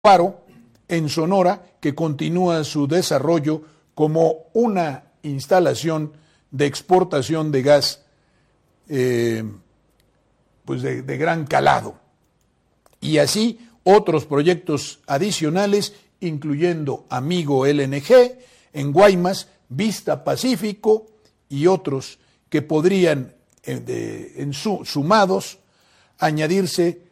Paro en Sonora, que continúa su desarrollo como una instalación de exportación de gas pues de gran calado. Y así otros proyectos adicionales, incluyendo Amigo LNG en Guaymas, Vista Pacífico y otros que podrían, sumados, añadir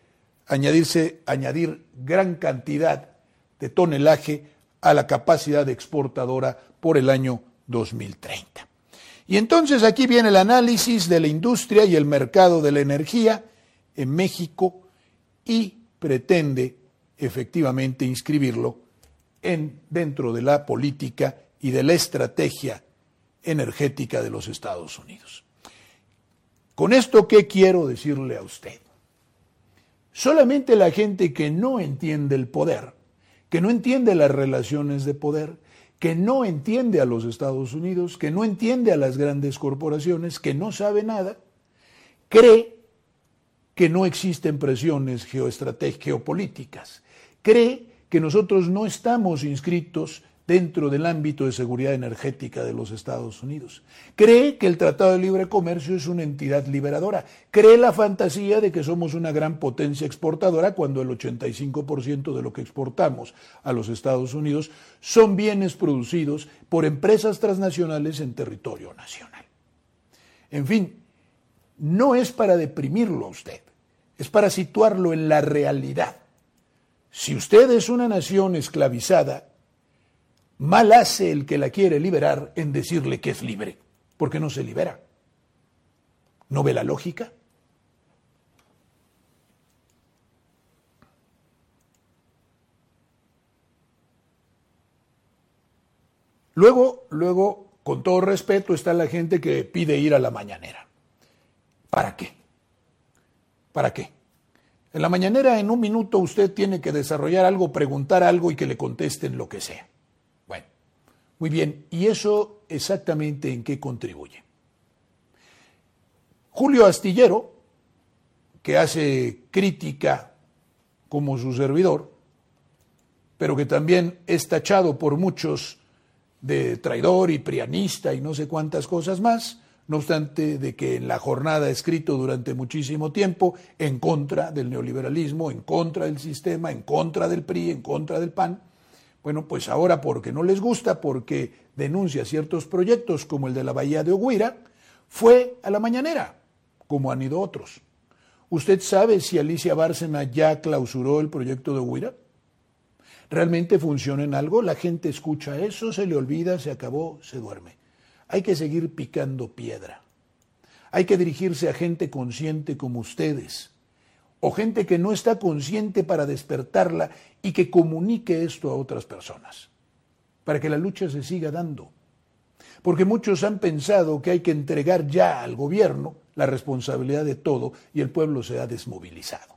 gran cantidad de tonelaje a la capacidad exportadora por el año 2030. Y entonces aquí viene el análisis de la industria y el mercado de la energía en México y pretende efectivamente inscribirlo dentro de la política y de la estrategia energética de los Estados Unidos. Con esto, ¿qué quiero decirle a usted? Solamente la gente que no entiende el poder, que no entiende las relaciones de poder, que no entiende a los Estados Unidos, que no entiende a las grandes corporaciones, que no sabe nada, cree que no existen presiones geopolíticas, cree que nosotros no estamos inscritos dentro del ámbito de seguridad energética de los Estados Unidos. Cree que el Tratado de Libre Comercio es una entidad liberadora. Cree la fantasía de que somos una gran potencia exportadora cuando el 85% de lo que exportamos a los Estados Unidos son bienes producidos por empresas transnacionales en territorio nacional. En fin, no es para deprimirlo a usted, es para situarlo en la realidad. Si usted es una nación esclavizada, mal hace el que la quiere liberar en decirle que es libre, porque no se libera. ¿No ve la lógica? Luego, con todo respeto, está la gente que pide ir a la mañanera. ¿Para qué? ¿Para qué? En la mañanera, en un minuto, usted tiene que desarrollar algo, preguntar algo y que le contesten lo que sea. Bueno, muy bien. ¿Y eso exactamente en qué contribuye? Julio Astillero, que hace crítica como su servidor, pero que también es tachado por muchos de traidor y prianista y no sé cuántas cosas más, no obstante de que en la jornada ha escrito durante muchísimo tiempo en contra del neoliberalismo, en contra del sistema, en contra del PRI, en contra del PAN. Bueno, pues ahora porque no les gusta, porque denuncia ciertos proyectos como el de la Bahía de Oguira, fue a la mañanera, como han ido otros. ¿Usted sabe si Alicia Bárcena ya clausuró el proyecto de Oguira? ¿Realmente funciona en algo? La gente escucha eso, se le olvida, se acabó, se duerme. Hay que seguir picando piedra. Hay que dirigirse a gente consciente como ustedes, o gente que no está consciente para despertarla y que comunique esto a otras personas, para que la lucha se siga dando. Porque muchos han pensado que hay que entregar ya al gobierno la responsabilidad de todo y el pueblo se ha desmovilizado.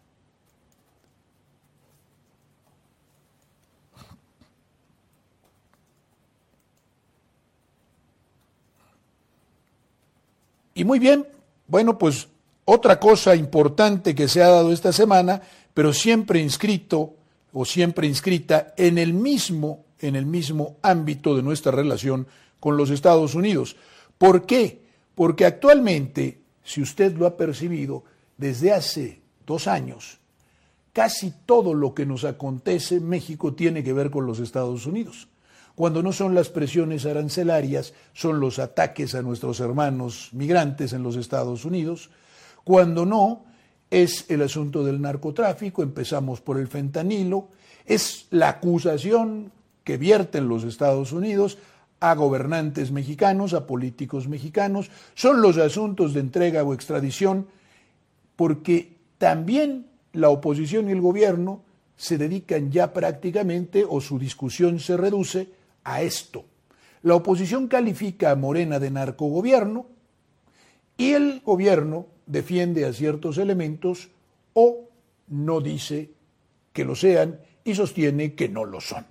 Y muy bien, bueno, pues otra cosa importante que se ha dado esta semana, pero siempre inscrito o siempre inscrita en el mismo ámbito de nuestra relación con los Estados Unidos. ¿Por qué? Porque actualmente, si usted lo ha percibido, desde hace 2 años, casi todo lo que nos acontece en México tiene que ver con los Estados Unidos. Cuando no son las presiones arancelarias, son los ataques a nuestros hermanos migrantes en los Estados Unidos. Cuando no, es el asunto del narcotráfico, empezamos por el fentanilo, es la acusación que vierten los Estados Unidos a gobernantes mexicanos, a políticos mexicanos, son los asuntos de entrega o extradición, porque también la oposición y el gobierno se dedican ya prácticamente, o su discusión se reduce a esto. La oposición califica a Morena de narcogobierno y el gobierno defiende a ciertos elementos o no dice que lo sean y sostiene que no lo son.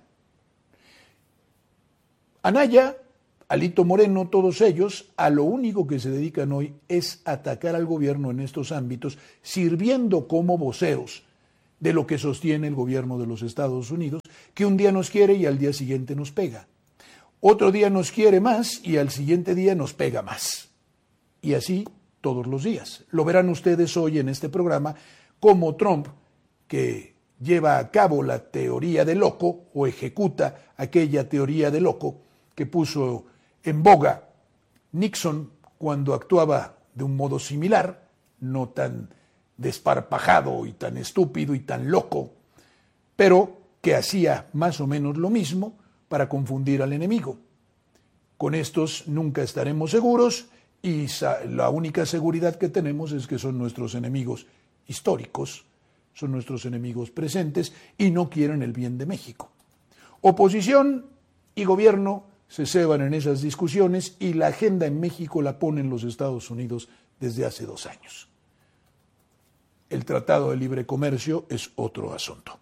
Anaya, Alito Moreno, todos ellos, a lo único que se dedican hoy es atacar al gobierno en estos ámbitos, sirviendo como voceros de lo que sostiene el gobierno de los Estados Unidos, que un día nos quiere y al día siguiente nos pega. Otro día nos quiere más y al siguiente día nos pega más. Y así todos los días. Lo verán ustedes hoy en este programa, como Trump, que lleva a cabo la teoría de loco o ejecuta aquella teoría de loco que puso en boga Nixon cuando actuaba de un modo similar, no tan desparpajado y tan estúpido y tan loco, pero que hacía más o menos lo mismo para confundir al enemigo. Con estos nunca estaremos seguros y la única seguridad que tenemos es que son nuestros enemigos históricos, son nuestros enemigos presentes y no quieren el bien de México. Oposición y gobierno se ceban en esas discusiones y la agenda en México la ponen los Estados Unidos desde hace 2 años. El Tratado de Libre Comercio es otro asunto.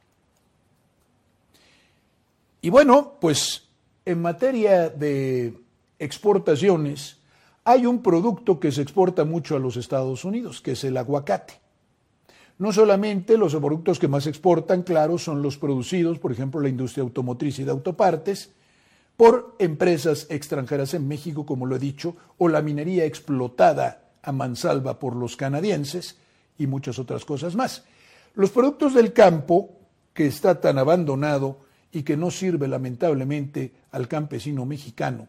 Y bueno, pues en materia de exportaciones, hay un producto que se exporta mucho a los Estados Unidos, que es el aguacate. No solamente los productos que más exportan, claro, son los producidos, por ejemplo, la industria automotriz y de autopartes, por empresas extranjeras en México, como lo he dicho, o la minería explotada a mansalva por los canadienses y muchas otras cosas más. Los productos del campo, que está tan abandonado y que no sirve lamentablemente al campesino mexicano,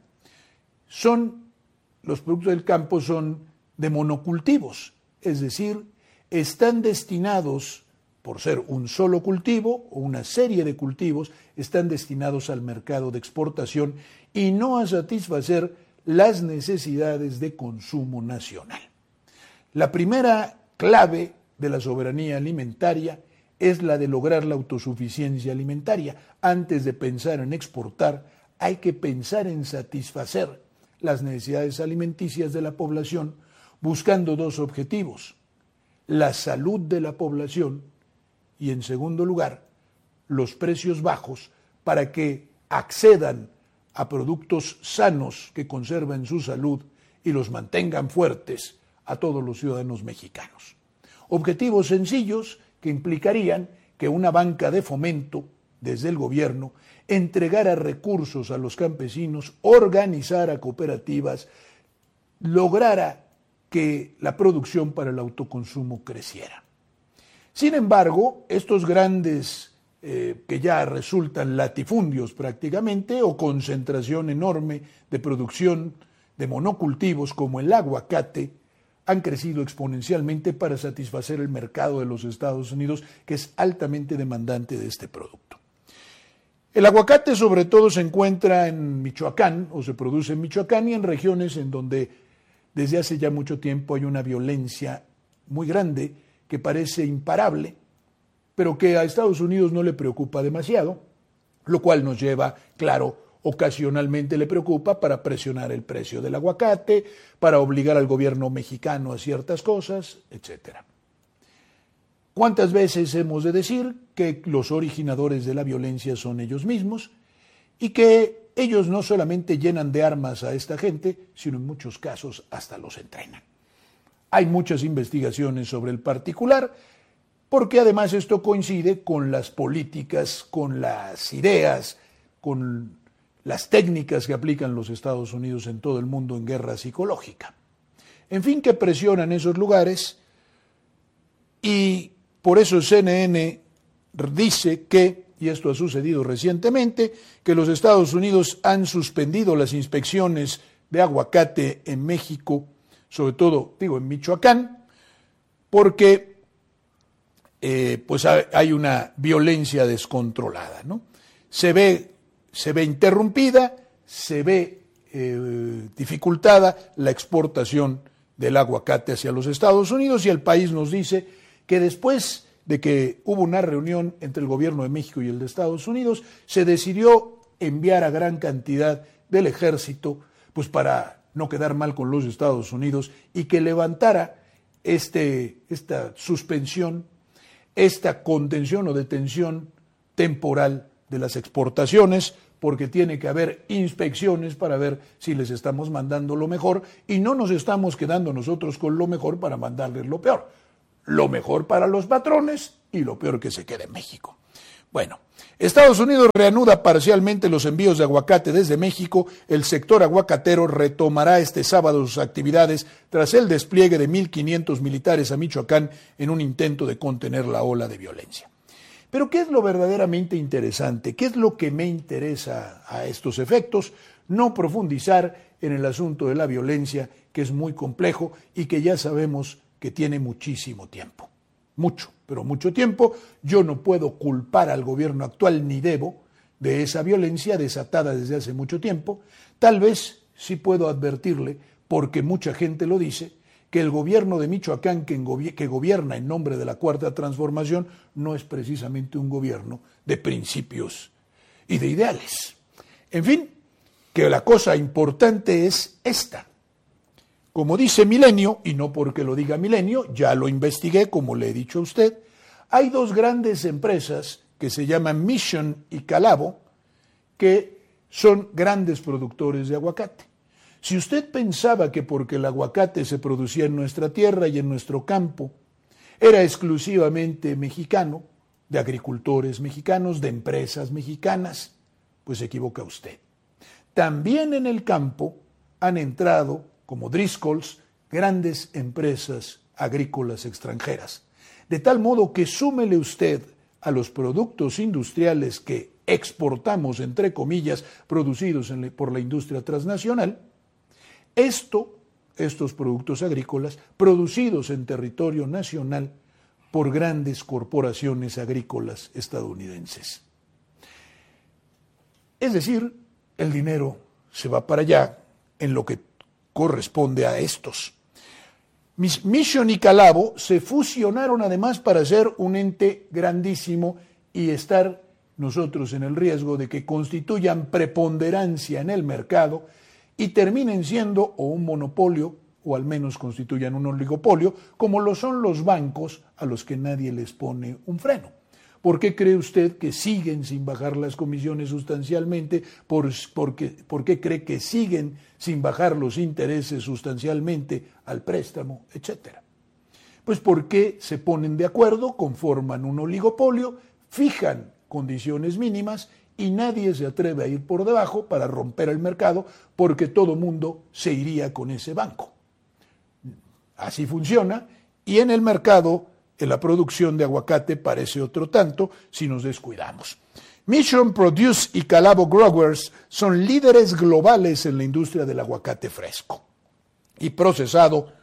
los productos del campo son de monocultivos, es decir, están destinados, por ser un solo cultivo o una serie de cultivos, están destinados al mercado de exportación y no a satisfacer las necesidades de consumo nacional. La primera clave de la soberanía alimentaria es la de lograr la autosuficiencia alimentaria. Antes de pensar en exportar, hay que pensar en satisfacer las necesidades alimenticias de la población, buscando 2 objetivos: la salud de la población y, en segundo lugar, los precios bajos para que accedan a productos sanos que conserven su salud y los mantengan fuertes a todos los ciudadanos mexicanos. Objetivos sencillos que implicarían que una banca de fomento desde el gobierno entregara recursos a los campesinos, organizara cooperativas, lograra que la producción para el autoconsumo creciera. Sin embargo, estos grandes, que ya resultan latifundios prácticamente, o concentración enorme de producción de monocultivos como el aguacate, han crecido exponencialmente para satisfacer el mercado de los Estados Unidos, que es altamente demandante de este producto. El aguacate sobre todo se encuentra en Michoacán, o se produce en Michoacán y en regiones en donde desde hace ya mucho tiempo hay una violencia muy grande que parece imparable, pero que a Estados Unidos no le preocupa demasiado, lo cual nos lleva, claro, ocasionalmente le preocupa para presionar el precio del aguacate, para obligar al gobierno mexicano a ciertas cosas, etc. ¿Cuántas veces hemos de decir que los originadores de la violencia son ellos mismos y que ellos no solamente llenan de armas a esta gente, sino en muchos casos hasta los entrenan? Hay muchas investigaciones sobre el particular, porque además esto coincide con las políticas, con las ideas, con las técnicas que aplican los Estados Unidos en todo el mundo en guerra psicológica. En fin, que presionan esos lugares, y por eso CNN dice que, y esto ha sucedido recientemente, que los Estados Unidos han suspendido las inspecciones de aguacate en México, sobre todo, en Michoacán, porque pues hay una violencia descontrolada, ¿no? Se ve interrumpida, se ve dificultada la exportación del aguacate hacia los Estados Unidos, y el país nos dice que después de que hubo una reunión entre el gobierno de México y el de Estados Unidos, se decidió enviar a gran cantidad del ejército, pues para no quedar mal con los Estados Unidos, y que levantara esta suspensión, esta contención o detención temporal de las exportaciones, porque tiene que haber inspecciones para ver si les estamos mandando lo mejor y no nos estamos quedando nosotros con lo mejor para mandarles lo peor. lo mejor para los patrones y lo peor que se quede en México. Bueno, Estados Unidos reanuda parcialmente los envíos de aguacate desde México. El sector aguacatero retomará este sábado sus actividades tras el despliegue de 1,500 militares a Michoacán en un intento de contener la ola de violencia. Pero ¿qué es lo verdaderamente interesante? ¿Qué es lo que me interesa a estos efectos? No profundizar en el asunto de la violencia, que es muy complejo y que ya sabemos que tiene muchísimo tiempo. Mucho, pero mucho tiempo. Yo no puedo culpar al gobierno actual, ni debo, de esa violencia desatada desde hace mucho tiempo. Tal vez sí puedo advertirle, porque mucha gente lo dice, que el gobierno de Michoacán que gobierna en nombre de la Cuarta Transformación no es precisamente un gobierno de principios y de ideales. En fin, que la cosa importante es esta. Como dice Milenio, y no porque lo diga Milenio, ya lo investigué como le he dicho a usted, hay dos grandes empresas que se llaman Mission y Calavo, que son grandes productores de aguacate. Si usted pensaba que porque el aguacate se producía en nuestra tierra y en nuestro campo, era exclusivamente mexicano, de agricultores mexicanos, de empresas mexicanas, pues se equivoca usted. También en el campo han entrado, como Driscoll's, grandes empresas agrícolas extranjeras. De tal modo que súmele usted a los productos industriales que exportamos, entre comillas, producidos por la industria transnacional, estos productos agrícolas producidos en territorio nacional por grandes corporaciones agrícolas estadounidenses. Es decir, el dinero se va para allá en lo que corresponde a estos. Mission y Calavo se fusionaron además para ser un ente grandísimo y estar nosotros en el riesgo de que constituyan preponderancia en el mercado y terminen siendo o un monopolio o al menos constituyan un oligopolio, como lo son los bancos a los que nadie les pone un freno. ¿Por qué cree usted que siguen sin bajar las comisiones sustancialmente? ¿Por qué cree que siguen sin bajar los intereses sustancialmente al préstamo, etcétera? Pues porque se ponen de acuerdo, conforman un oligopolio, fijan condiciones mínimas y nadie se atreve a ir por debajo para romper el mercado porque todo mundo se iría con ese banco. Así funciona y en el mercado en la producción de aguacate parece otro tanto si nos descuidamos. Mission Produce y Calavo Growers son líderes globales en la industria del aguacate fresco y procesado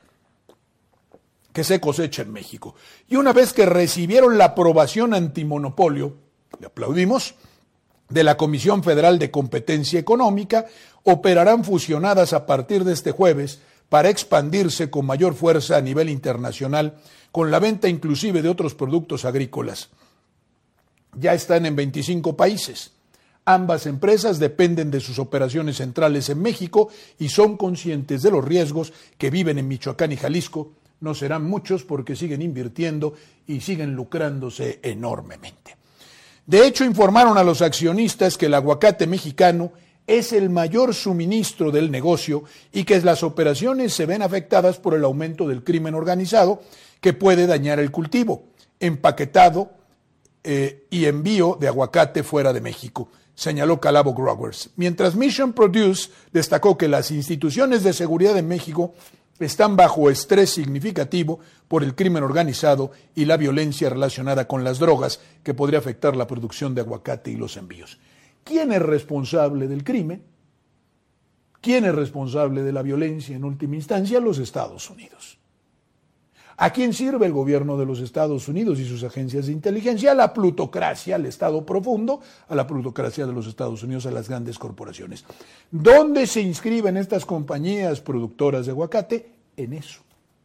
que se cosecha en México. Y una vez que recibieron la aprobación antimonopolio, le aplaudimos, de la Comisión Federal de Competencia Económica, operarán fusionadas a partir de este jueves para expandirse con mayor fuerza a nivel internacional, con la venta inclusive de otros productos agrícolas. Ya están en 25 países. Ambas empresas dependen de sus operaciones centrales en México y son conscientes de los riesgos que viven en Michoacán y Jalisco. No serán muchos porque siguen invirtiendo y siguen lucrándose enormemente. De hecho, informaron a los accionistas que el aguacate mexicano es el mayor suministro del negocio y que las operaciones se ven afectadas por el aumento del crimen organizado que puede dañar el cultivo, empaquetado y envío de aguacate fuera de México, señaló Calavo Growers. Mientras Mission Produce destacó que las instituciones de seguridad en México están bajo estrés significativo por el crimen organizado y la violencia relacionada con las drogas que podría afectar la producción de aguacate y los envíos. ¿Quién es responsable del crimen? ¿Quién es responsable de la violencia en última instancia? Los Estados Unidos. ¿A quién sirve el gobierno de los Estados Unidos y sus agencias de inteligencia? A la plutocracia, al Estado profundo, a la plutocracia de los Estados Unidos, a las grandes corporaciones. ¿Dónde se inscriben estas compañías productoras de aguacate? En eso.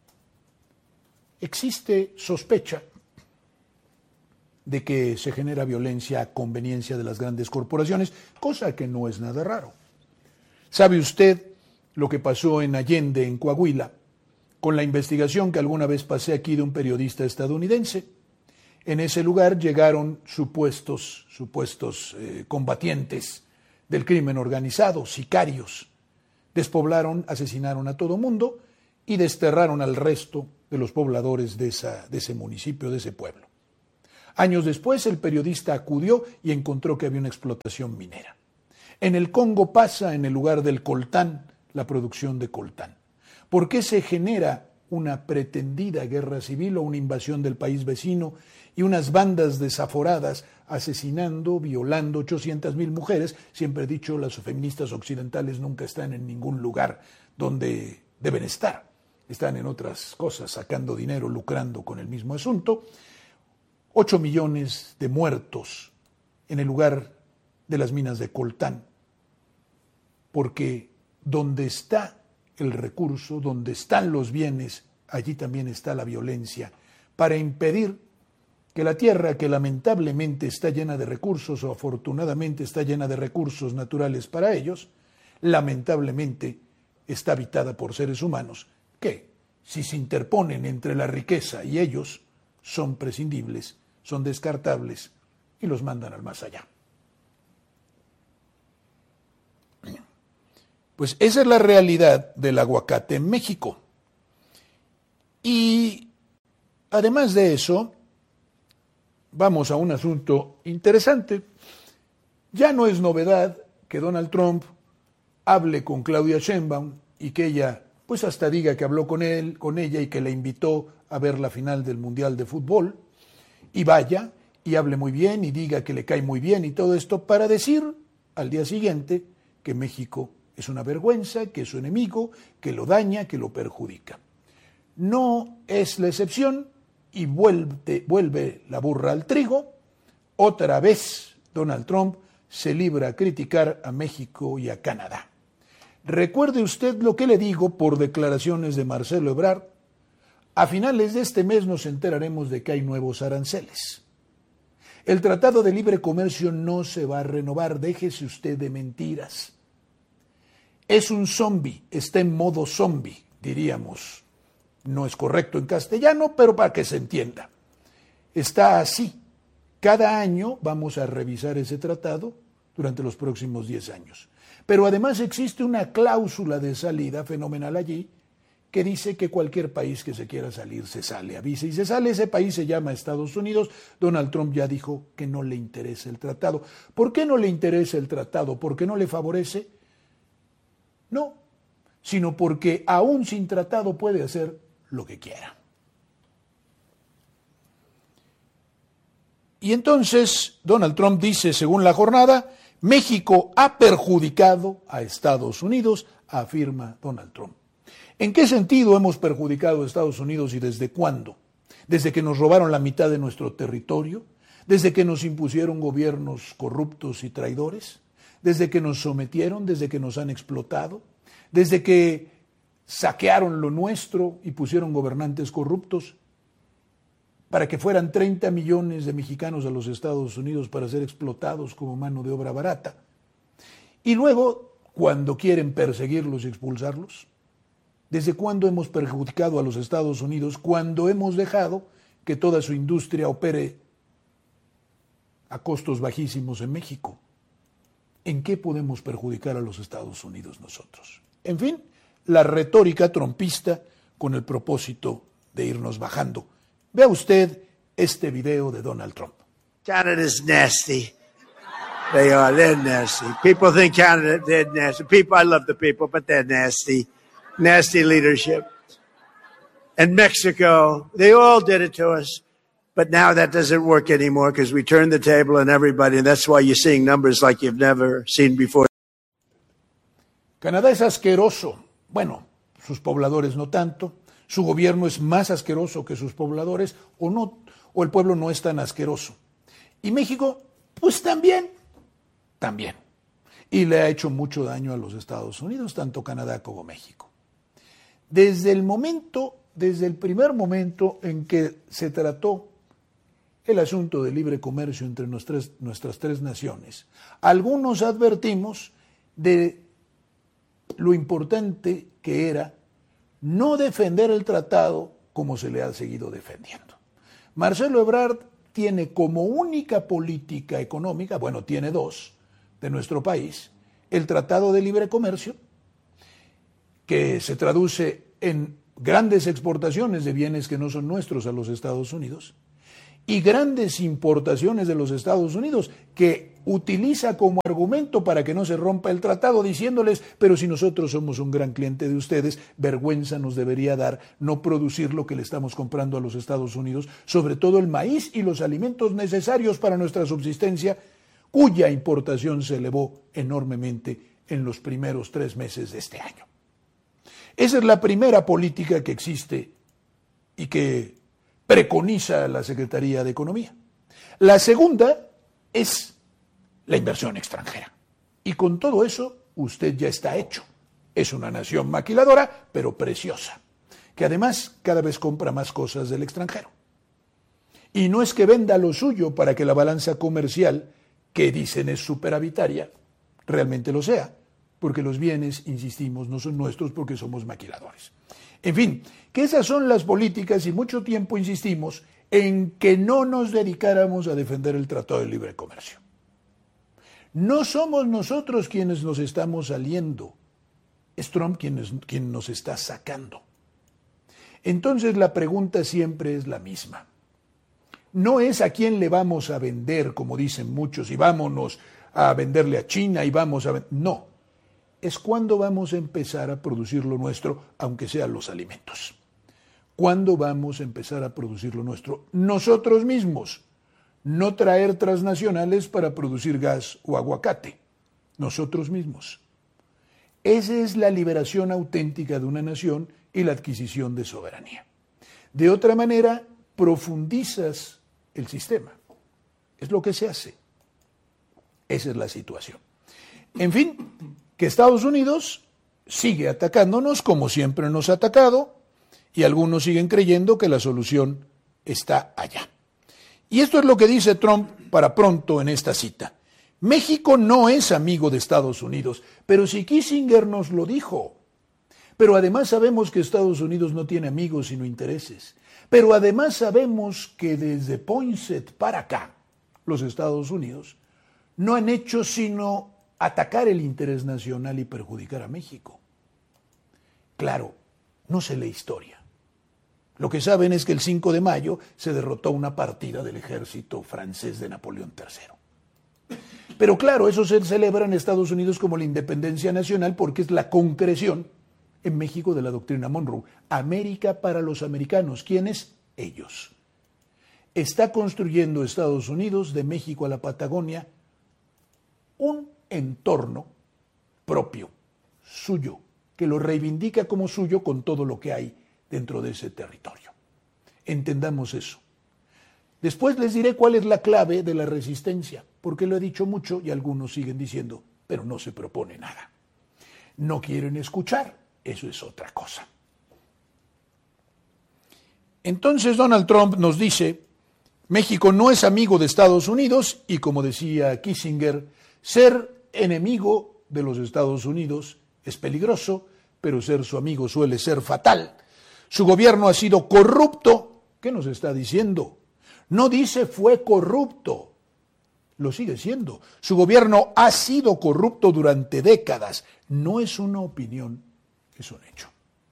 Existe sospecha de que se genera violencia a conveniencia de las grandes corporaciones, cosa que no es nada raro. ¿Sabe usted lo que pasó en Allende, en Coahuila, con la investigación que alguna vez pasé aquí de un periodista estadounidense? En ese lugar llegaron supuestos combatientes del crimen organizado, sicarios. Despoblaron, asesinaron a todo mundo y desterraron al resto de los pobladores de ese municipio, de ese pueblo. Años después, el periodista acudió y encontró que había una explotación minera. En el Congo pasa, en el lugar del coltán, la producción de coltán. ¿Por qué se genera una pretendida guerra civil o una invasión del país vecino y unas bandas desaforadas asesinando, violando 800,000 mujeres? Siempre he dicho, las feministas occidentales nunca están en ningún lugar donde deben estar. Están en otras cosas, sacando dinero, lucrando con el mismo asunto. 8 millones de muertos en el lugar de las minas de coltán, porque donde está el recurso, donde están los bienes, allí también está la violencia, para impedir que la tierra, que lamentablemente está llena de recursos, o afortunadamente está llena de recursos naturales para ellos, lamentablemente está habitada por seres humanos que, si se interponen entre la riqueza y ellos, son prescindibles, son descartables y los mandan al más allá. Pues esa es la realidad del aguacate en México. Y además de eso, vamos a un asunto interesante. Ya no es novedad que Donald Trump hable con Claudia Sheinbaum y que ella, pues hasta diga que habló con ella y que le invitó a ver la final del Mundial de Fútbol, y vaya y hable muy bien y diga que le cae muy bien y todo esto para decir al día siguiente que México es una vergüenza, que es su enemigo, que lo daña, que lo perjudica. No es la excepción y vuelve la burra al trigo. Otra vez Donald Trump se libra a criticar a México y a Canadá. Recuerde usted lo que le digo por declaraciones de Marcelo Ebrard. A finales de este mes nos enteraremos de que hay nuevos aranceles. El Tratado de Libre Comercio no se va a renovar, déjese usted de mentiras. Es un zombie, está en modo zombie, diríamos. No es correcto en castellano, pero para que se entienda. Está así. Cada año vamos a revisar ese tratado durante los próximos 10 años. Pero además existe una cláusula de salida fenomenal allí, que dice que cualquier país que se quiera salir se sale, avisa y se sale. Ese país se llama Estados Unidos. Donald Trump ya dijo que no le interesa el tratado. ¿Por qué no le interesa el tratado? ¿Por qué no le favorece? No, sino porque aún sin tratado puede hacer lo que quiera. Y entonces Donald Trump dice, según la jornada, México ha perjudicado a Estados Unidos, afirma Donald Trump. ¿En qué sentido hemos perjudicado a Estados Unidos y desde cuándo? ¿Desde que nos robaron la mitad de nuestro territorio? ¿Desde que nos impusieron gobiernos corruptos y traidores? ¿Desde que nos sometieron? ¿Desde que nos han explotado? ¿Desde que saquearon lo nuestro y pusieron gobernantes corruptos para que fueran 30 millones de mexicanos a los Estados Unidos para ser explotados como mano de obra barata? Y luego, cuando quieren perseguirlos y expulsarlos, ¿desde cuándo hemos perjudicado a los Estados Unidos cuando hemos dejado que toda su industria opere a costos bajísimos en México? ¿En qué podemos perjudicar a los Estados Unidos nosotros? En fin, la retórica trumpista con el propósito de irnos bajando. Vea usted este video de Donald Trump. Canada is nasty. They're nasty. People think Canada, they're nasty. People, I love the people, but they're nasty. Nasty leadership. And Mexico, they all did it to us. But now that doesn't work anymore because we turned the table on everybody, and that's why you're seeing numbers like you've never seen before. Canadá es asqueroso. Bueno, sus pobladores no tanto. Su gobierno es más asqueroso que sus pobladores, o el pueblo no es tan asqueroso. Y México, pues también. Y le ha hecho mucho daño a los Estados Unidos, tanto Canadá como México. Desde el primer momento en que se trató el asunto de libre comercio entre nuestras tres naciones, algunos advertimos de lo importante que era no defender el tratado como se le ha seguido defendiendo. Marcelo Ebrard tiene como única política económica, bueno, tiene dos, de nuestro país, el Tratado de Libre Comercio, que se traduce en grandes exportaciones de bienes que no son nuestros a los Estados Unidos y grandes importaciones de los Estados Unidos que utiliza como argumento para que no se rompa el tratado, diciéndoles, pero si nosotros somos un gran cliente de ustedes, vergüenza nos debería dar no producir lo que le estamos comprando a los Estados Unidos, sobre todo el maíz y los alimentos necesarios para nuestra subsistencia, cuya importación se elevó enormemente en los primeros 3 meses de este año. Esa es la primera política que existe y que preconiza la Secretaría de Economía. La segunda es la inversión extranjera. Y con todo eso, usted ya está hecho. Es una nación maquiladora, pero preciosa, que además cada vez compra más cosas del extranjero. Y no es que venda lo suyo para que la balanza comercial, que dicen es superavitaria, realmente lo sea, porque los bienes, insistimos, no son nuestros porque somos maquiladores. En fin, que esas son las políticas y mucho tiempo insistimos en que no nos dedicáramos a defender el Tratado de Libre Comercio. No somos nosotros quienes nos estamos saliendo, es Trump quien nos está sacando. Entonces la pregunta siempre es la misma. No es a quién le vamos a vender, como dicen muchos, y vámonos a venderle a China y vamos a... No, es cuándo vamos a empezar a producir lo nuestro, aunque sean los alimentos. ¿Cuándo vamos a empezar a producir lo nuestro? Nosotros mismos. No traer transnacionales para producir gas o aguacate. Nosotros mismos. Esa es la liberación auténtica de una nación y la adquisición de soberanía. De otra manera, profundizas el sistema. Es lo que se hace. Esa es la situación. En fin, que Estados Unidos sigue atacándonos como siempre nos ha atacado y algunos siguen creyendo que la solución está allá. Y esto es lo que dice Trump para pronto en esta cita. México no es amigo de Estados Unidos, pero si Kissinger nos lo dijo. Pero además sabemos que Estados Unidos no tiene amigos sino intereses. Pero además sabemos que desde Poinsett para acá, los Estados Unidos no han hecho sino atacar el interés nacional y perjudicar a México. Claro, no sé la historia. Lo que saben es que el 5 de mayo se derrotó una partida del ejército francés de Napoleón III. Pero claro, eso se celebra en Estados Unidos como la independencia nacional porque es la concreción en México de la doctrina Monroe. América para los americanos. ¿Quiénes? Ellos. Está construyendo Estados Unidos de México a la Patagonia un entorno propio, suyo, que lo reivindica como suyo con todo lo que hay dentro de ese territorio. Entendamos eso. Después les diré cuál es la clave de la resistencia, porque lo he dicho mucho y algunos siguen diciendo, pero no se propone nada. No quieren escuchar, eso es otra cosa. Entonces Donald Trump nos dice, México no es amigo de Estados Unidos y como decía Kissinger, ser enemigo de los Estados Unidos es peligroso, pero ser su amigo suele ser fatal. Su gobierno ha sido corrupto. ¿Qué nos está diciendo? No dice fue corrupto, lo sigue siendo. Su gobierno ha sido corrupto durante décadas. No es una opinión, es un hecho.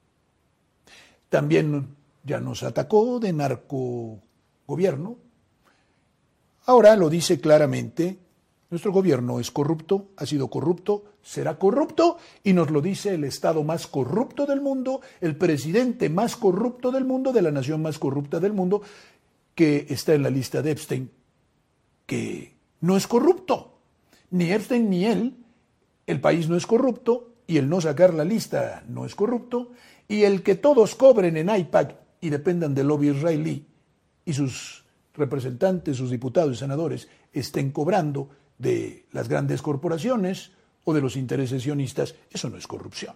También ya nos atacó de narcogobierno. Ahora lo dice claramente. Nuestro gobierno es corrupto, ha sido corrupto, será corrupto y nos lo dice el Estado más corrupto del mundo, el presidente más corrupto del mundo, de la nación más corrupta del mundo, que está en la lista de Epstein, que no es corrupto. Ni Epstein ni él, el país no es corrupto y el no sacar la lista no es corrupto y el que todos cobren en IPAC y dependan del lobby israelí y sus representantes, sus diputados y senadores estén cobrando de las grandes corporaciones o de los intereses sionistas, eso no es corrupción.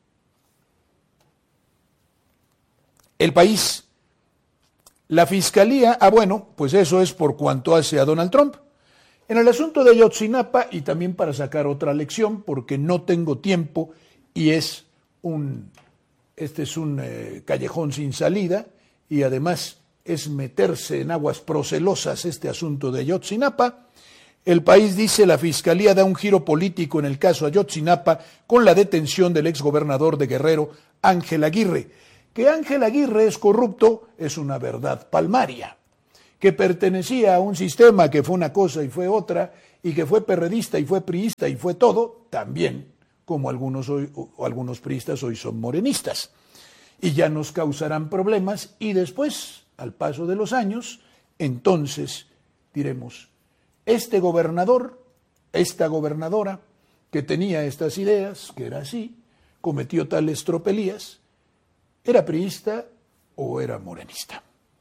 El país, la fiscalía, bueno, pues eso es por cuanto hace a Donald Trump. En el asunto de Ayotzinapa, y también para sacar otra lección, porque no tengo tiempo y este es un callejón sin salida y además es meterse en aguas procelosas este asunto de Ayotzinapa. El país dice la fiscalía da un giro político en el caso Ayotzinapa con la detención del exgobernador de Guerrero, Ángel Aguirre, Que Ángel Aguirre es corrupto es una verdad palmaria. Que pertenecía a un sistema que fue una cosa y fue otra, y que fue perredista y fue priista y fue todo, también, como algunos priistas hoy son morenistas. Y ya nos causarán problemas, y después, al paso de los años, entonces diremos, este gobernador, esta gobernadora, que tenía estas ideas, que era así, cometió tales tropelías, ¿era priista o era morenista?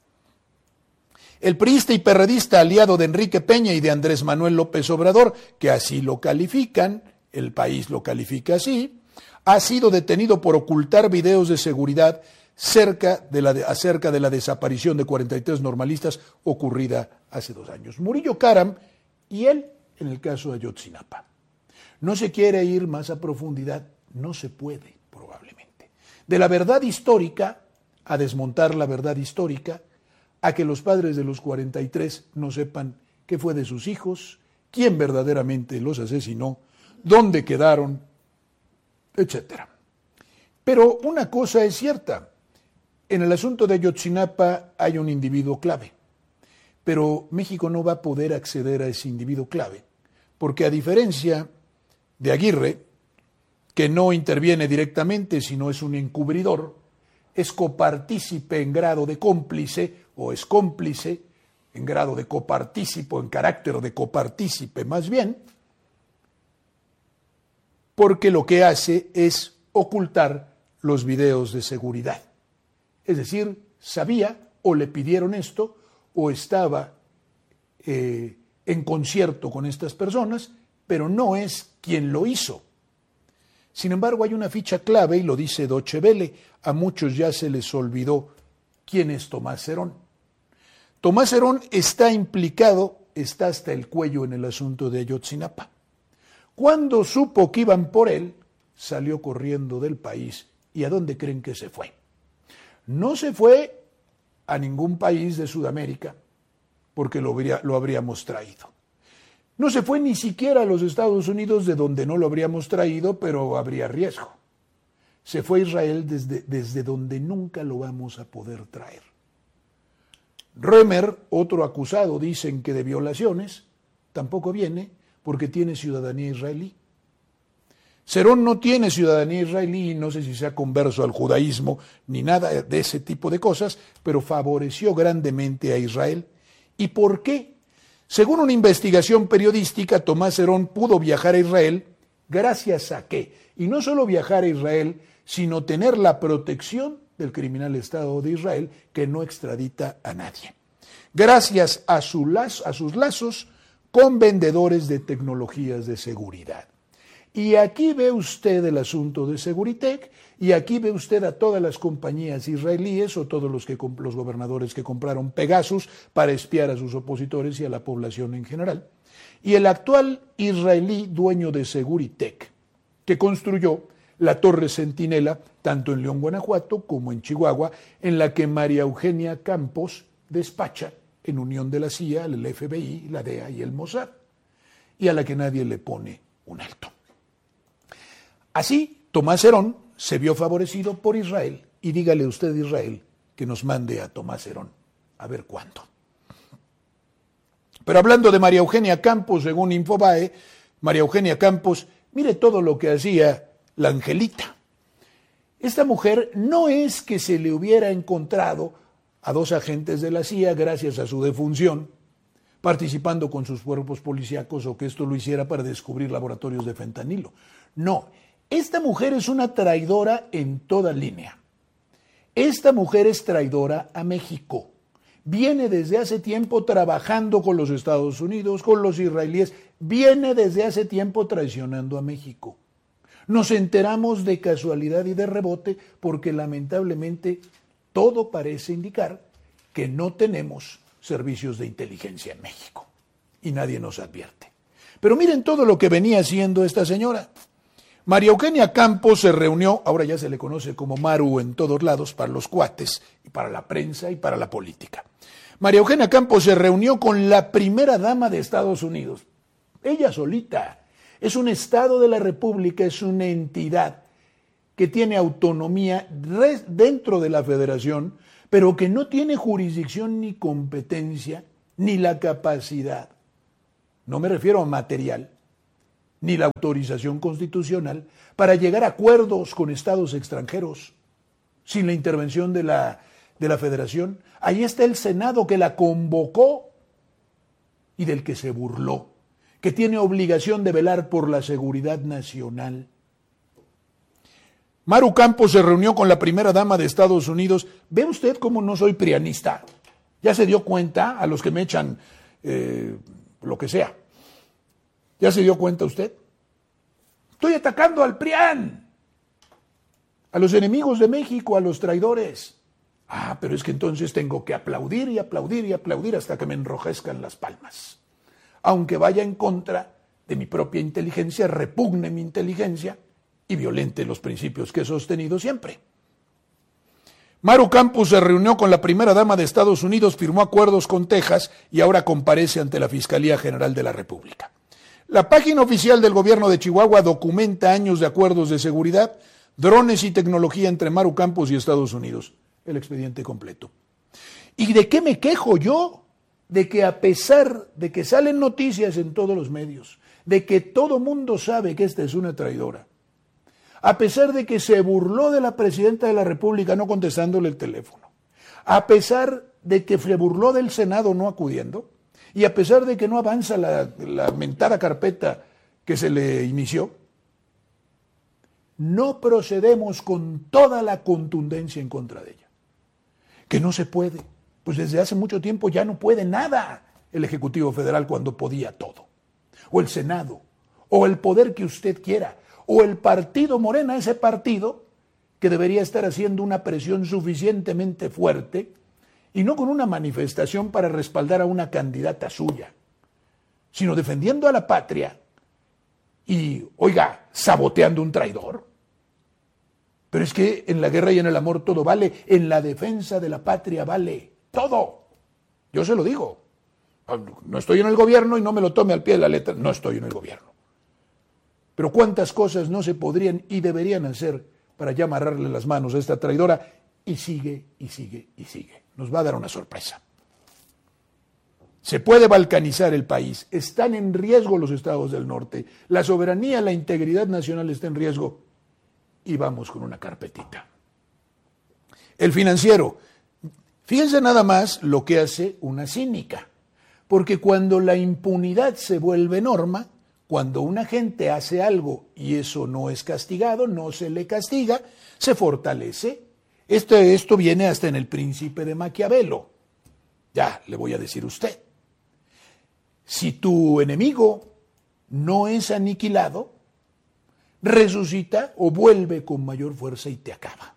El priista y perredista aliado de Enrique Peña y de Andrés Manuel López Obrador, que así lo califican, el país lo califica así, ha sido detenido por ocultar videos de seguridad acerca de la desaparición de 43 normalistas ocurrida hace 2 años. Murillo Karam y él en el caso de Ayotzinapa. No se quiere ir más a profundidad, no se puede probablemente. De la verdad histórica a desmontar la verdad histórica, a que los padres de los 43 no sepan qué fue de sus hijos, quién verdaderamente los asesinó, dónde quedaron, etc. Pero una cosa es cierta, en el asunto de Ayotzinapa hay un individuo clave, pero México no va a poder acceder a ese individuo clave, porque a diferencia de Aguirre, que no interviene directamente, sino es un encubridor, es copartícipe en grado de cómplice, o es cómplice en grado de copartícipe, en carácter de copartícipe más bien, porque lo que hace es ocultar los videos de seguridad. Es decir, sabía o le pidieron esto, o estaba en concierto con estas personas, pero no es quien lo hizo. Sin embargo, hay una ficha clave, y lo dice Deutsche Welle, a muchos ya se les olvidó quién es Tomás Herón. Tomás Herón está implicado, está hasta el cuello en el asunto de Ayotzinapa. Cuando supo que iban por él, salió corriendo del país. ¿Y a dónde creen que se fue? No se fue a ningún país de Sudamérica, porque lo habríamos traído. No se fue ni siquiera a los Estados Unidos, de donde no lo habríamos traído, pero habría riesgo. Se fue a Israel desde donde nunca lo vamos a poder traer. Römer, otro acusado, dicen que de violaciones, tampoco viene porque tiene ciudadanía israelí. Cerón no tiene ciudadanía israelí, no sé si sea converso al judaísmo ni nada de ese tipo de cosas, pero favoreció grandemente a Israel. ¿Y por qué? Según una investigación periodística, Tomás Herón pudo viajar a Israel gracias a qué. Y no solo viajar a Israel, sino tener la protección del criminal Estado de Israel, que no extradita a nadie. Gracias a sus lazos con vendedores de tecnologías de seguridad. Y aquí ve usted el asunto de Seguritech, y aquí ve usted a todas las compañías israelíes o todos los gobernadores que compraron Pegasus para espiar a sus opositores y a la población en general. Y el actual israelí dueño de Seguritech, que construyó la Torre Centinela, tanto en León, Guanajuato, como en Chihuahua, en la que María Eugenia Campos despacha en unión de la CIA, el FBI, la DEA y el Mossad, y a la que nadie le pone un alto. Así, Tomás Herón se vio favorecido por Israel, y dígale usted a Israel que nos mande a Tomás Herón, a ver cuándo. Pero hablando de María Eugenia Campos, según Infobae, María Eugenia Campos, mire todo lo que hacía la Angelita. Esta mujer no es que se le hubiera encontrado a 2 agentes de la CIA gracias a su defunción, participando con sus cuerpos policíacos, o que esto lo hiciera para descubrir laboratorios de fentanilo. No, esta mujer es una traidora en toda línea. Esta mujer es traidora a México. Viene desde hace tiempo trabajando con los Estados Unidos, con los israelíes, viene desde hace tiempo traicionando a México. Nos enteramos de casualidad y de rebote porque lamentablemente todo parece indicar que no tenemos servicios de inteligencia en México y nadie nos advierte. Pero miren todo lo que venía haciendo esta señora. María Eugenia Campos se reunió, ahora ya se le conoce como Maru en todos lados, para los cuates, y para la prensa y para la política. María Eugenia Campos se reunió con la primera dama de Estados Unidos, ella solita. Es un Estado de la República, es una entidad que tiene autonomía dentro de la federación, pero que no tiene jurisdicción ni competencia, ni la capacidad, no me refiero a material, ni la autorización constitucional, para llegar a acuerdos con estados extranjeros, sin la intervención de la federación. Ahí está el Senado que la convocó y del que se burló, que tiene obligación de velar por la seguridad nacional. Maru Campos se reunió con la primera dama de Estados Unidos. ¿Ve usted cómo no soy prianista? ¿Ya se dio cuenta? A los que me echan lo que sea. ¿Ya se dio cuenta usted? Estoy atacando al PRIAN, a los enemigos de México, a los traidores. Ah, pero es que entonces tengo que aplaudir y aplaudir y aplaudir hasta que me enrojezcan las palmas. Aunque vaya en contra de mi propia inteligencia, repugne mi inteligencia y violente los principios que he sostenido siempre. Maru Campos se reunió con la primera dama de Estados Unidos, firmó acuerdos con Texas y ahora comparece ante la Fiscalía General de la República. La página oficial del gobierno de Chihuahua documenta años de acuerdos de seguridad, drones y tecnología entre Maru Campos y Estados Unidos. El expediente completo. ¿Y de qué me quejo yo? De que a pesar de que salen noticias en todos los medios, de que todo mundo sabe que esta es una traidora, a pesar de que se burló de la presidenta de la República no contestándole el teléfono, a pesar de que se burló del Senado no acudiendo, y a pesar de que no avanza la mentada carpeta que se le inició, no procedemos con toda la contundencia en contra de ella. Que no se puede, pues desde hace mucho tiempo ya no puede nada el Ejecutivo Federal cuando podía todo, o el Senado, o el poder que usted quiera, o el partido Morena, ese partido que debería estar haciendo una presión suficientemente fuerte y no con una manifestación para respaldar a una candidata suya, sino defendiendo a la patria y, oiga, saboteando un traidor. Pero es que en la guerra y en el amor todo vale, en la defensa de la patria vale todo. Yo se lo digo. No estoy en el gobierno y no me lo tome al pie de la letra, no estoy en el gobierno. Pero cuántas cosas no se podrían y deberían hacer para ya amarrarle las manos a esta traidora, y sigue, y sigue, y sigue. Nos va a dar una sorpresa. Se puede balcanizar el país, están en riesgo los estados del norte, la soberanía, la integridad nacional está en riesgo, y vamos con una carpetita. El Financiero, fíjense nada más lo que hace una cínica, porque cuando la impunidad se vuelve norma, cuando una gente hace algo y eso no es castigado, no se le castiga, se fortalece. Esto viene hasta en El Príncipe de Maquiavelo. Ya le voy a decir a usted. Si tu enemigo no es aniquilado, resucita o vuelve con mayor fuerza y te acaba.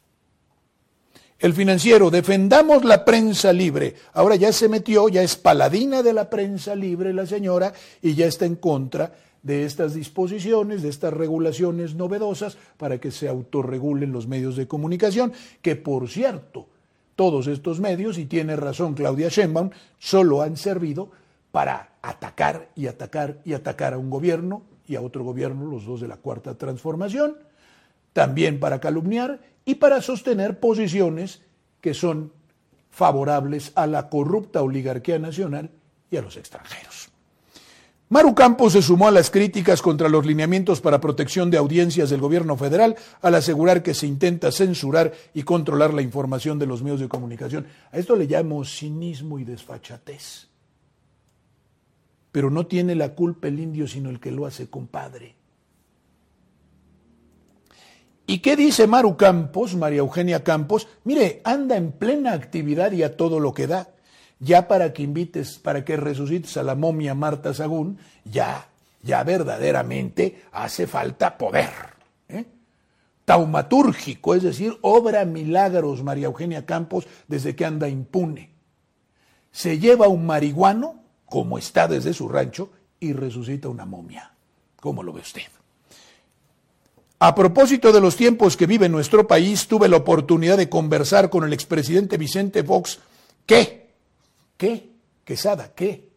El Financiero, defendamos la prensa libre. Ahora ya se metió, ya es paladina de la prensa libre la señora y ya está en contra de estas disposiciones, de estas regulaciones novedosas para que se autorregulen los medios de comunicación, que por cierto, todos estos medios, y tiene razón Claudia Sheinbaum, solo han servido para atacar y atacar y atacar a un gobierno y a otro gobierno, los dos de la Cuarta Transformación, también para calumniar y para sostener posiciones que son favorables a la corrupta oligarquía nacional y a los extranjeros. Maru Campos se sumó a las críticas contra los lineamientos para protección de audiencias del gobierno federal al asegurar que se intenta censurar y controlar la información de los medios de comunicación. A esto le llamo cinismo y desfachatez. Pero no tiene la culpa el indio, sino el que lo hace, compadre. ¿Y qué dice Maru Campos, María Eugenia Campos? Mire, anda en plena actividad y a todo lo que da. Ya para que resucites a la momia Marta Sagún, ya verdaderamente hace falta poder. Taumatúrgico, es decir, obra milagros María Eugenia Campos desde que anda impune. Se lleva un marihuano, como está desde su rancho, y resucita una momia. ¿Cómo lo ve usted? A propósito de los tiempos que vive nuestro país, tuve la oportunidad de conversar con el expresidente Vicente Fox. ¿Qué? Quesada, ¿qué?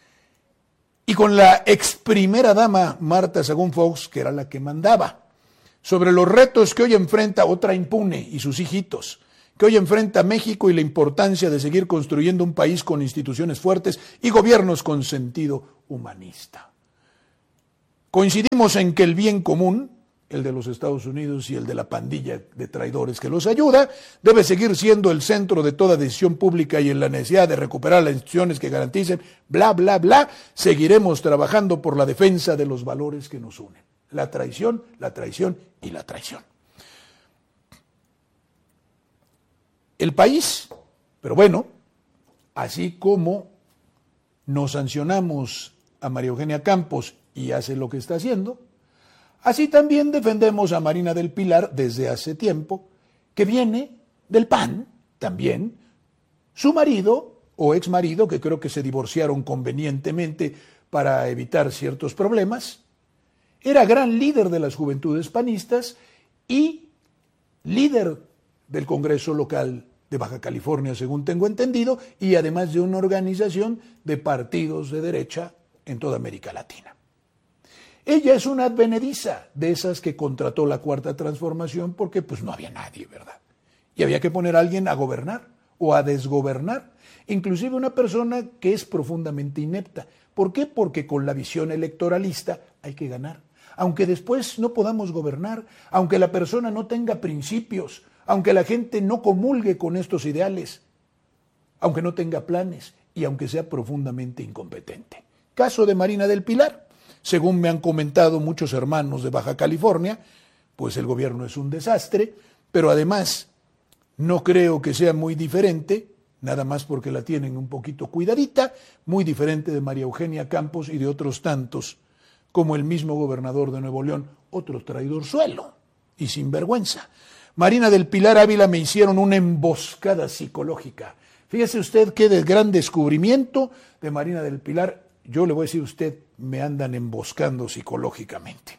Y con la ex primera dama Marta Sagún Fox, que era la que mandaba. sobre los retos que hoy enfrenta otra impune y sus hijitos, que hoy enfrenta México y la importancia de seguir construyendo un país con instituciones fuertes y gobiernos con sentido humanista. Coincidimos en que el bien común, el de los Estados Unidos y el de la pandilla de traidores que los ayuda, debe seguir siendo el centro de toda decisión pública, y en la necesidad de recuperar las instituciones que garanticen, bla, bla, bla, seguiremos trabajando por la defensa de los valores que nos unen. La traición y la traición. El país, pero bueno, así como nos sancionamos a María Eugenia Campos y hace lo que está haciendo, así también defendemos a Marina del Pilar desde hace tiempo, que viene del PAN también, su marido o exmarido, que creo que se divorciaron convenientemente para evitar ciertos problemas, era gran líder de las juventudes panistas y líder del Congreso local de Baja California, según tengo entendido, y además de una organización de partidos de derecha en toda América Latina. Ella es una advenediza de esas que contrató la Cuarta Transformación porque pues no había nadie, ¿verdad? Y había que poner a alguien a gobernar o a desgobernar, inclusive una persona que es profundamente inepta. ¿Por qué? Porque con la visión electoralista hay que ganar. Aunque después no podamos gobernar, aunque la persona no tenga principios, aunque la gente no comulgue con estos ideales, aunque no tenga planes y aunque sea profundamente incompetente. Caso de Marina del Pilar. Según me han comentado muchos hermanos de Baja California, pues el gobierno es un desastre, pero además no creo que sea muy diferente, nada más porque la tienen un poquito cuidadita, muy diferente de María Eugenia Campos y de otros tantos, como el mismo gobernador de Nuevo León, otro traidorzuelo y sinvergüenza. Marina del Pilar Ávila me hicieron una emboscada psicológica. Fíjese usted qué gran descubrimiento de Marina del Pilar. Yo le voy a decir a usted, me andan emboscando psicológicamente.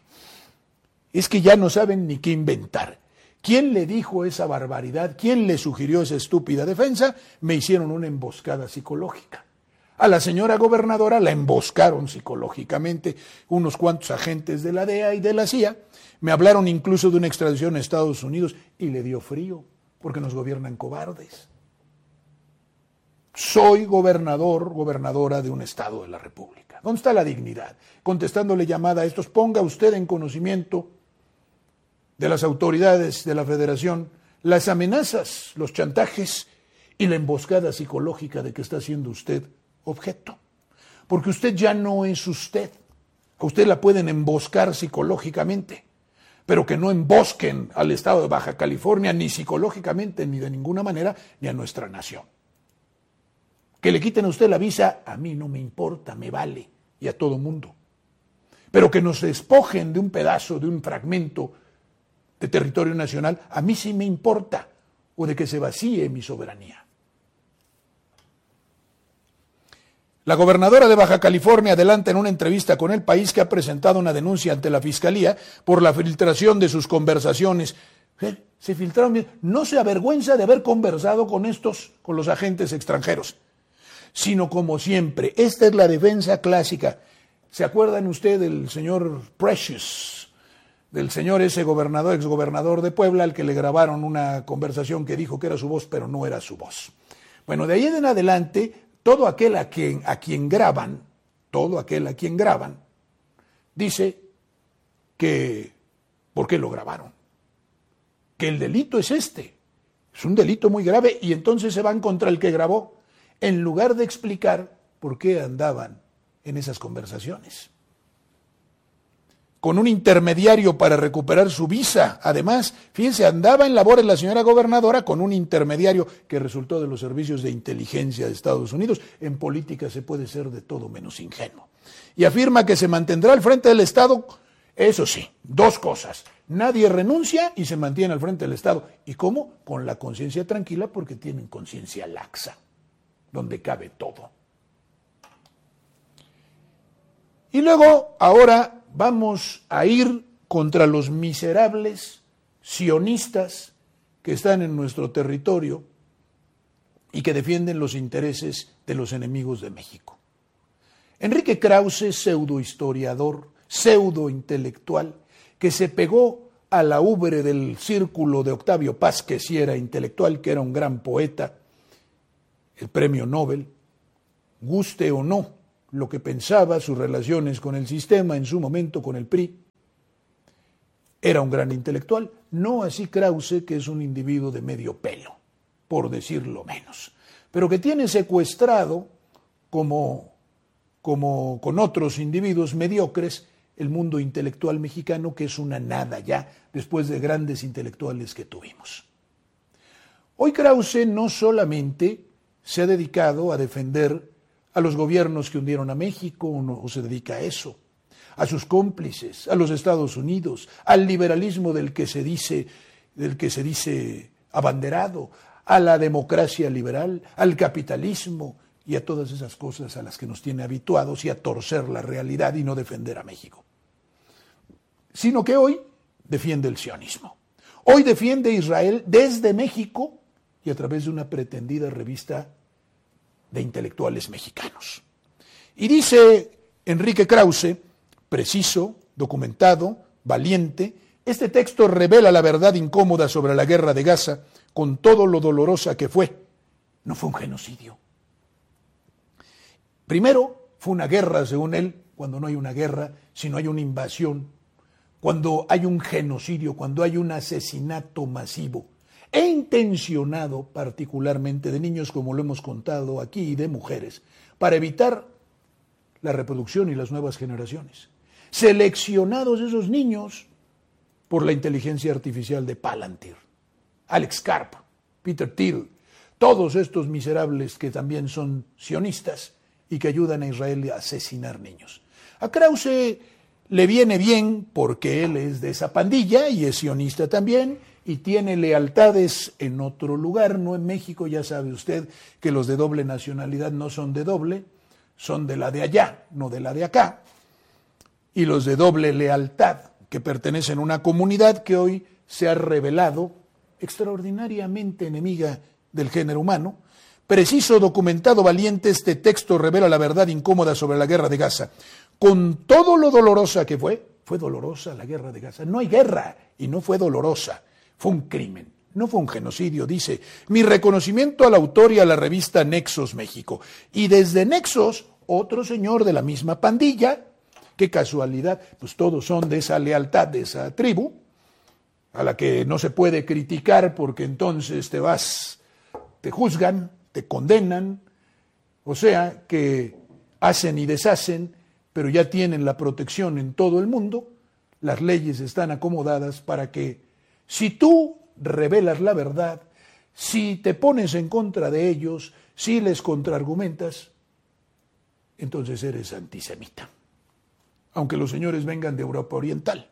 Es que ya no saben ni qué inventar. ¿Quién le dijo esa barbaridad? ¿Quién le sugirió esa estúpida defensa? Me hicieron una emboscada psicológica. A la señora gobernadora la emboscaron psicológicamente unos cuantos agentes de la DEA y de la CIA. Me hablaron incluso de una extradición a Estados Unidos y le dio frío, porque nos gobiernan cobardes. Soy gobernadora de un estado de la República. ¿Dónde está la dignidad? Contestándole llamada a estos, ponga usted en conocimiento de las autoridades de la Federación las amenazas, los chantajes y la emboscada psicológica de que está siendo usted objeto. Porque usted ya no es usted. A usted la pueden emboscar psicológicamente, pero que no embosquen al estado de Baja California ni psicológicamente ni de ninguna manera ni a nuestra nación. Que le quiten a usted la visa, a mí no me importa, me vale, y a todo mundo. Pero que nos despojen de un pedazo, de un fragmento de territorio nacional, a mí sí me importa, o de que se vacíe mi soberanía. La gobernadora de Baja California adelanta en una entrevista con El País que ha presentado una denuncia ante la Fiscalía por la filtración de sus conversaciones. Se filtraron, no se avergüenza de haber conversado con los agentes extranjeros, sino como siempre. Esta es la defensa clásica. ¿Se acuerdan usted del señor Precious, del señor ese gobernador, exgobernador de Puebla, al que le grabaron una conversación que dijo que era su voz, pero no era su voz? Bueno, de ahí en adelante, todo aquel a quien graban, dice que, ¿por qué lo grabaron? Que el delito es este, es un delito muy grave, y entonces se van contra el que grabó, en lugar de explicar por qué andaban en esas conversaciones. Con un intermediario para recuperar su visa. Además, fíjense, andaba en labores la señora gobernadora con un intermediario que resultó de los servicios de inteligencia de Estados Unidos. En política se puede ser de todo menos ingenuo. Y afirma que se mantendrá al frente del Estado. Eso sí, dos cosas. Nadie renuncia y se mantiene al frente del Estado. ¿Y cómo? Con la conciencia tranquila, porque tienen conciencia laxa, donde cabe todo. Y luego, ahora vamos a ir contra los miserables sionistas que están en nuestro territorio y que defienden los intereses de los enemigos de México. Enrique Krause, pseudohistoriador, pseudointelectual, que se pegó a la ubre del círculo de Octavio Paz, que sí era intelectual, que era un gran poeta, el premio Nobel, guste o no lo que pensaba, sus relaciones con el sistema, en su momento con el PRI, era un gran intelectual, no así Krause, que es un individuo de medio pelo, por decirlo menos, pero que tiene secuestrado, como con otros individuos mediocres, el mundo intelectual mexicano, que es una nada ya, después de grandes intelectuales que tuvimos. Hoy Krause no solamente se ha dedicado a defender a los gobiernos que hundieron a México, o se dedica a eso, a sus cómplices, a los Estados Unidos, al liberalismo del que se dice abanderado, a la democracia liberal, al capitalismo y a todas esas cosas a las que nos tiene habituados, y a torcer la realidad y no defender a México. Sino que hoy defiende el sionismo. Hoy defiende a Israel desde México y a través de una pretendida revista de intelectuales mexicanos. Y dice Enrique Krause, preciso, documentado, valiente, este texto revela la verdad incómoda sobre la guerra de Gaza, con todo lo dolorosa que fue. No fue un genocidio. Primero, fue una guerra, según él, cuando no hay una guerra, sino hay una invasión, cuando hay un genocidio, cuando hay un asesinato masivo e intencionado, particularmente de niños, como lo hemos contado aquí, y de mujeres, para evitar la reproducción y las nuevas generaciones. Seleccionados esos niños por la inteligencia artificial de Palantir, Alex Karp, Peter Thiel, todos estos miserables que también son sionistas y que ayudan a Israel a asesinar niños. A Krause le viene bien porque él es de esa pandilla y es sionista también, y tiene lealtades en otro lugar, no en México. Ya sabe usted que los de doble nacionalidad no son de doble, son de la de allá, no de la de acá. Y los de doble lealtad, que pertenecen a una comunidad que hoy se ha revelado extraordinariamente enemiga del género humano. Preciso, documentado, valiente, este texto revela la verdad incómoda sobre la guerra de Gaza. Con todo lo dolorosa que fue dolorosa la guerra de Gaza. No hay guerra y no fue dolorosa. Fue un crimen, no fue un genocidio, dice. Mi reconocimiento al autor y a la revista Nexos México. Y desde Nexos, otro señor de la misma pandilla, qué casualidad, pues todos son de esa lealtad, de esa tribu, a la que no se puede criticar porque entonces te juzgan, te condenan, o sea que hacen y deshacen, pero ya tienen la protección en todo el mundo. Las leyes están acomodadas para que, si tú revelas la verdad, si te pones en contra de ellos, si les contraargumentas, entonces eres antisemita. Aunque los señores vengan de Europa Oriental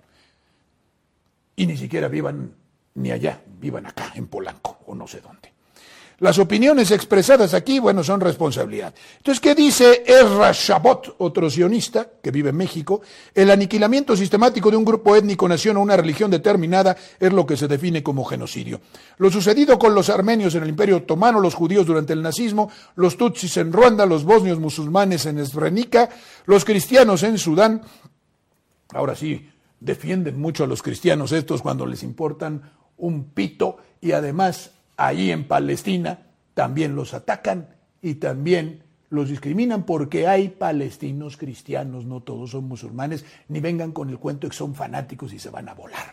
y ni siquiera vivan ni allá, vivan acá, en Polanco o no sé dónde. Las opiniones expresadas aquí, bueno, son responsabilidad. Entonces, ¿qué dice Ezra Shabot, otro sionista que vive en México? El aniquilamiento sistemático de un grupo étnico, nación o una religión determinada es lo que se define como genocidio. Lo sucedido con los armenios en el Imperio Otomano, los judíos durante el nazismo, los tutsis en Ruanda, los bosnios musulmanes en Srebrenica, los cristianos en Sudán. Ahora sí, defienden mucho a los cristianos estos cuando les importan un pito, y además ahí en Palestina también los atacan y también los discriminan porque hay palestinos cristianos, no todos son musulmanes, ni vengan con el cuento de que son fanáticos y se van a volar.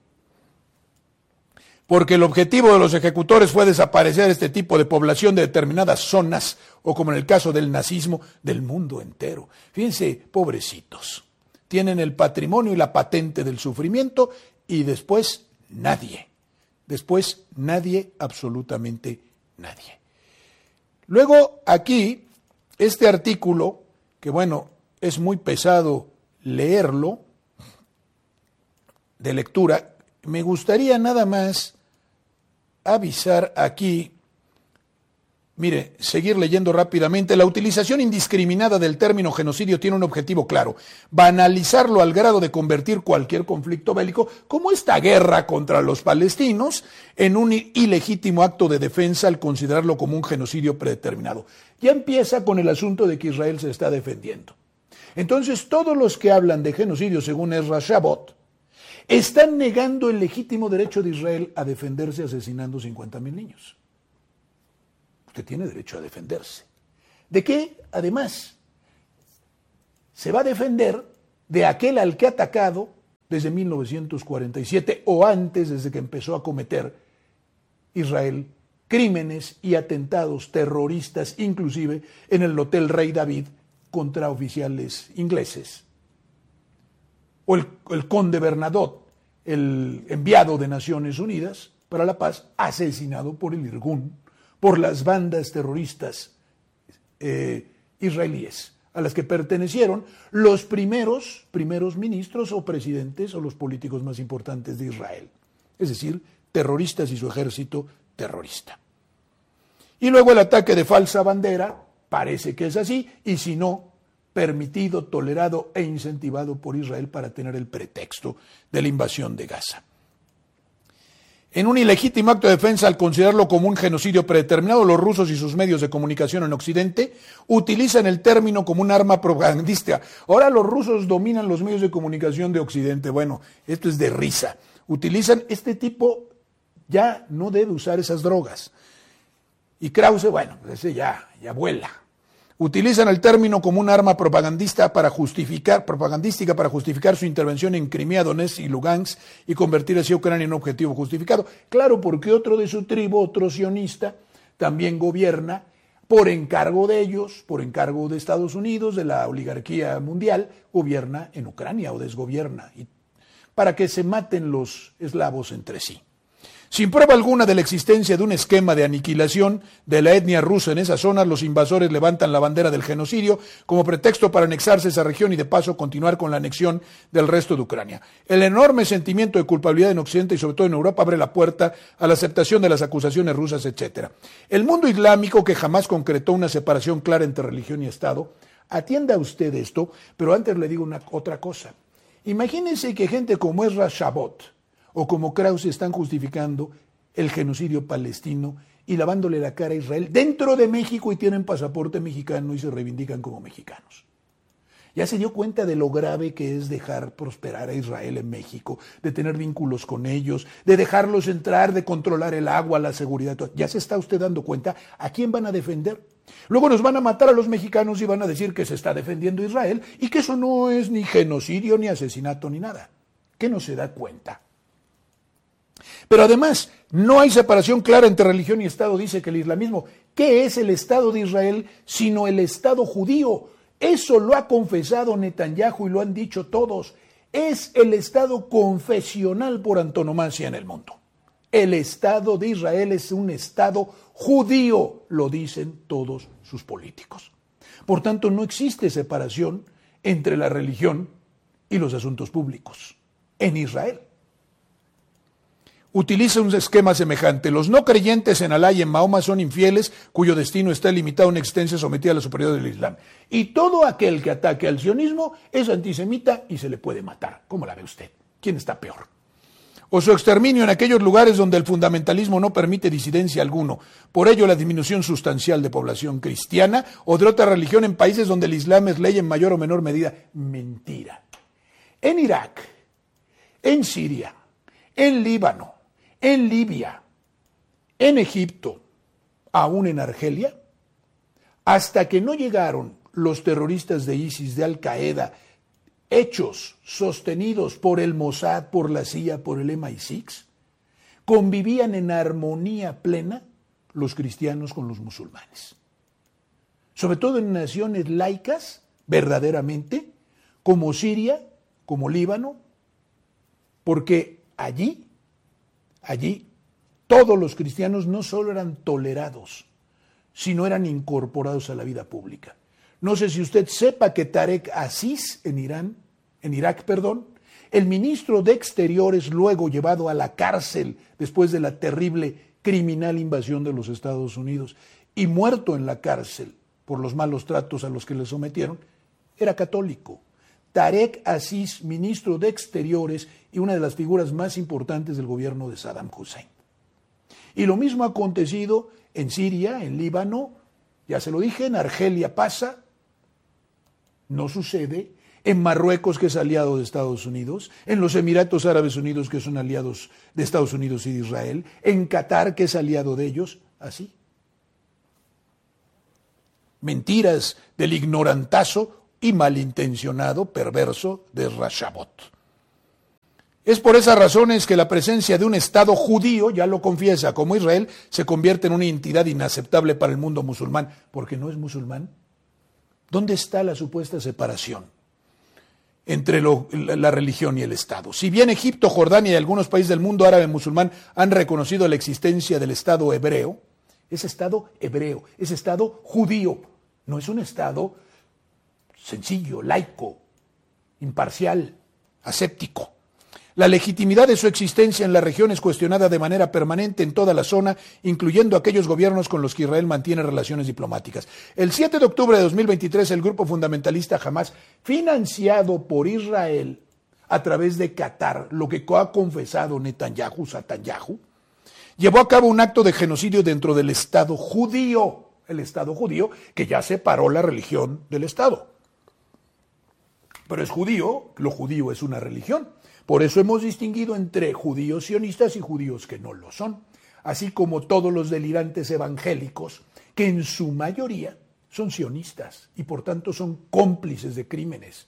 Porque el objetivo de los ejecutores fue desaparecer este tipo de población de determinadas zonas, o como en el caso del nazismo, del mundo entero. Fíjense, pobrecitos, tienen el patrimonio y la patente del sufrimiento y después nadie. Después nadie, absolutamente nadie. Luego aquí, este artículo, que bueno, es muy pesado leerlo, de lectura, me gustaría nada más avisar aquí, mire, seguir leyendo rápidamente. La utilización indiscriminada del término genocidio tiene un objetivo claro: banalizarlo al grado de convertir cualquier conflicto bélico, como esta guerra contra los palestinos, en un ilegítimo acto de defensa al considerarlo como un genocidio predeterminado. Ya empieza con el asunto de que Israel se está defendiendo. Entonces, todos los que hablan de genocidio, según Ezra Shabot, Están negando el legítimo derecho de Israel a defenderse asesinando 50,000 niños. Usted tiene derecho a defenderse. ¿De qué? Además, se va a defender de aquel al que ha atacado desde 1947 o antes, desde que empezó a cometer Israel crímenes y atentados terroristas, inclusive en el Hotel Rey David contra oficiales ingleses. O el conde Bernadotte, el enviado de Naciones Unidas para la paz, asesinado por el Irgun, por las bandas terroristas israelíes, a las que pertenecieron los primeros ministros o presidentes o los políticos más importantes de Israel. Es decir, terroristas y su ejército terrorista. Y luego el ataque de falsa bandera, parece que es así, y si no, permitido, tolerado e incentivado por Israel para tener el pretexto de la invasión de Gaza. En un ilegítimo acto de defensa, al considerarlo como un genocidio predeterminado, los rusos y sus medios de comunicación en Occidente utilizan el término como un arma propagandística. Ahora los rusos dominan los medios de comunicación de Occidente. Bueno, esto es de risa. Utilizan este tipo, ya no debe usar esas drogas. Y Krause, bueno, ese ya vuela. Utilizan el término como un arma propagandística para justificar su intervención en Crimea, Donetsk y Lugansk y convertir así a Ucrania en un objetivo justificado. Claro, porque otro de su tribu, otro sionista, también gobierna por encargo de ellos, por encargo de Estados Unidos, de la oligarquía mundial, gobierna en Ucrania o desgobierna, para que se maten los eslavos entre sí. Sin prueba alguna de la existencia de un esquema de aniquilación de la etnia rusa en esa zona, los invasores levantan la bandera del genocidio como pretexto para anexarse a esa región y de paso continuar con la anexión del resto de Ucrania. El enorme sentimiento de culpabilidad en Occidente y sobre todo en Europa abre la puerta a la aceptación de las acusaciones rusas, etc. El mundo islámico, que jamás concretó una separación clara entre religión y Estado, atienda usted esto, pero antes le digo otra cosa. Imagínense que gente como Ezra Shabot o como Krause están justificando el genocidio palestino y lavándole la cara a Israel dentro de México y tienen pasaporte mexicano y se reivindican como mexicanos. Ya se dio cuenta de lo grave que es dejar prosperar a Israel en México, de tener vínculos con ellos, de dejarlos entrar, de controlar el agua, la seguridad. Ya se está usted dando cuenta a quién van a defender. Luego nos van a matar a los mexicanos y van a decir que se está defendiendo Israel y que eso no es ni genocidio, ni asesinato, ni nada. ¿Qué no se da cuenta? Pero además, no hay separación clara entre religión y Estado, dice que el islamismo. ¿Qué es el Estado de Israel sino el Estado judío? Eso lo ha confesado Netanyahu y lo han dicho todos. Es el Estado confesional por antonomasia en el mundo. El Estado de Israel es un Estado judío, lo dicen todos sus políticos. Por tanto, no existe separación entre la religión y los asuntos públicos en Israel. Utiliza un esquema semejante. Los no creyentes en Alá y en Mahoma son infieles, cuyo destino está limitado a una existencia sometida a la superioridad del Islam. Y todo aquel que ataque al sionismo es antisemita y se le puede matar. ¿Cómo la ve usted? ¿Quién está peor? O su exterminio en aquellos lugares donde el fundamentalismo no permite disidencia alguno. Por ello, la disminución sustancial de población cristiana o de otra religión en países donde el Islam es ley en mayor o menor medida. Mentira. En Irak, en Siria, en Líbano, en Libia, en Egipto, aún en Argelia, hasta que no llegaron los terroristas de ISIS, de Al-Qaeda, hechos sostenidos por el Mossad, por la CIA, por el MI6, convivían en armonía plena los cristianos con los musulmanes. Sobre todo en naciones laicas, verdaderamente, como Siria, como Líbano, porque allí todos los cristianos no solo eran tolerados, sino eran incorporados a la vida pública. No sé si usted sepa que Tarek Aziz en Irak, el ministro de Exteriores, luego llevado a la cárcel después de la terrible criminal invasión de los Estados Unidos y muerto en la cárcel por los malos tratos a los que le sometieron, era católico. Tarek Aziz, ministro de Exteriores y una de las figuras más importantes del gobierno de Saddam Hussein. Y lo mismo ha acontecido en Siria, en Líbano, ya se lo dije, en Argelia pasa, no sucede, en Marruecos, que es aliado de Estados Unidos, en los Emiratos Árabes Unidos, que son aliados de Estados Unidos y de Israel, en Qatar, que es aliado de ellos, así. Mentiras del ignorantazo y malintencionado perverso de Rashabot. Es por esas razones que la presencia de un Estado judío, ya lo confiesa, como Israel, se convierte en una entidad inaceptable para el mundo musulmán, porque no es musulmán. ¿Dónde está la supuesta separación entre la religión y el Estado? Si bien Egipto, Jordania y algunos países del mundo árabe musulmán han reconocido la existencia del Estado hebreo, ese Estado judío, no es un Estado sencillo, laico, imparcial, aséptico. La legitimidad de su existencia en la región es cuestionada de manera permanente en toda la zona, incluyendo aquellos gobiernos con los que Israel mantiene relaciones diplomáticas. El 7 de octubre de 2023, el grupo fundamentalista Hamás, financiado por Israel a través de Qatar, lo que ha confesado Netanyahu, llevó a cabo un acto de genocidio dentro del Estado judío, el Estado judío que ya separó la religión del Estado. Pero es judío, lo judío es una religión. Por eso hemos distinguido entre judíos sionistas y judíos que no lo son, así como todos los delirantes evangélicos, que en su mayoría son sionistas y por tanto son cómplices de crímenes.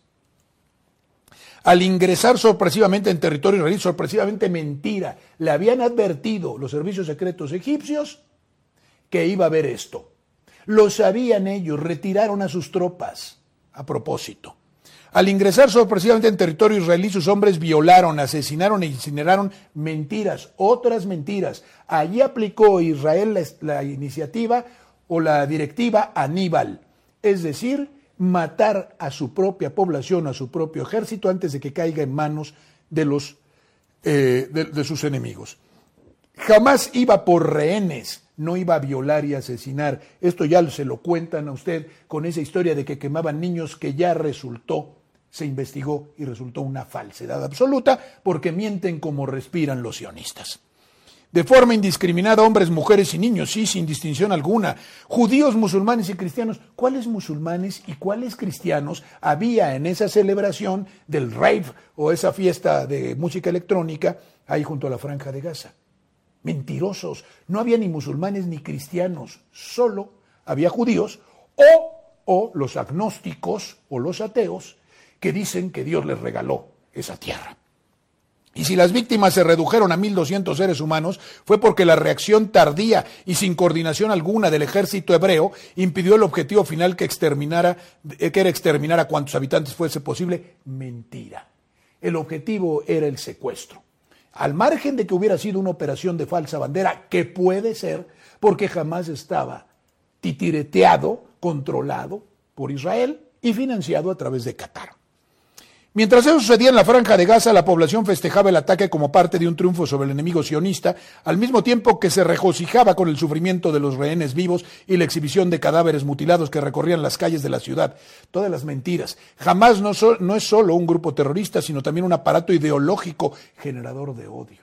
Al ingresar sorpresivamente en territorio israelí, sorpresivamente mentira, le habían advertido los servicios secretos egipcios que iba a haber esto. Lo sabían ellos, retiraron a sus tropas a propósito. Al ingresar sorpresivamente en territorio israelí, sus hombres violaron, asesinaron e incineraron mentiras, otras mentiras. Allí aplicó Israel la iniciativa o la directiva Aníbal, es decir, matar a su propia población, a su propio ejército, antes de que caiga en manos de sus enemigos. Jamás iba por rehenes, no iba a violar y asesinar. Esto ya se lo cuentan a usted con esa historia de que quemaban niños que ya se investigó y resultó una falsedad absoluta, porque mienten como respiran los sionistas. De forma indiscriminada, hombres, mujeres y niños, sí, sin distinción alguna, judíos, musulmanes y cristianos. ¿Cuáles musulmanes y cuáles cristianos había en esa celebración del rave o esa fiesta de música electrónica ahí junto a la Franja de Gaza? Mentirosos, no había ni musulmanes ni cristianos, solo había judíos o los agnósticos o los ateos que dicen que Dios les regaló esa tierra. Y si las víctimas se redujeron a 1,200 seres humanos, fue porque la reacción tardía y sin coordinación alguna del ejército hebreo impidió el objetivo final que era exterminar a cuantos habitantes fuese posible. Mentira. El objetivo era el secuestro. Al margen de que hubiera sido una operación de falsa bandera, que puede ser, porque jamás estaba titireteado, controlado por Israel y financiado a través de Qatar. Mientras eso sucedía en la Franja de Gaza, la población festejaba el ataque como parte de un triunfo sobre el enemigo sionista, al mismo tiempo que se regocijaba con el sufrimiento de los rehenes vivos y la exhibición de cadáveres mutilados que recorrían las calles de la ciudad. Todas las mentiras. Jamás no es solo un grupo terrorista, sino también un aparato ideológico generador de odio.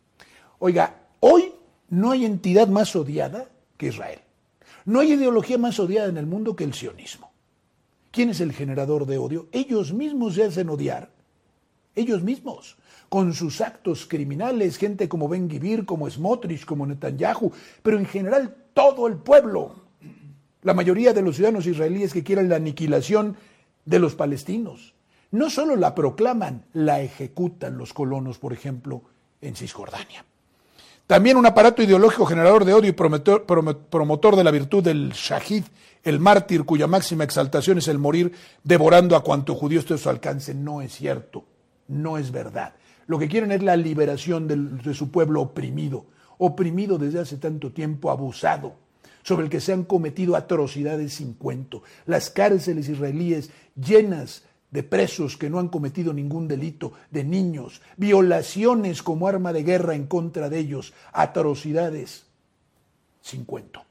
Oiga, hoy no hay entidad más odiada que Israel. No hay ideología más odiada en el mundo que el sionismo. ¿Quién es el generador de odio? Ellos mismos se hacen odiar. Ellos mismos, con sus actos criminales, gente como Ben Gvir, como Smotrich, como Netanyahu, pero en general todo el pueblo. La mayoría de los ciudadanos israelíes que quieren la aniquilación de los palestinos. No solo la proclaman, la ejecutan los colonos, por ejemplo, en Cisjordania. También un aparato ideológico generador de odio y promotor de la virtud del shahid, el mártir cuya máxima exaltación es el morir devorando a cuanto judío esté a su alcance. No es cierto, no es verdad. Lo que quieren es la liberación de su pueblo oprimido desde hace tanto tiempo, abusado, sobre el que se han cometido atrocidades sin cuento. Las cárceles israelíes llenas de presos que no han cometido ningún delito, de niños, violaciones como arma de guerra en contra de ellos, atrocidades sin cuento.